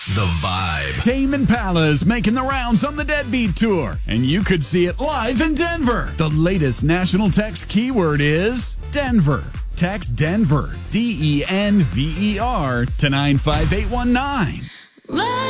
The Vibe. Tame Impala is making the rounds on the Deadbeat Tour, and you could see it live in Denver. The latest national text keyword is Denver. Text Denver, DENVER, to 95819.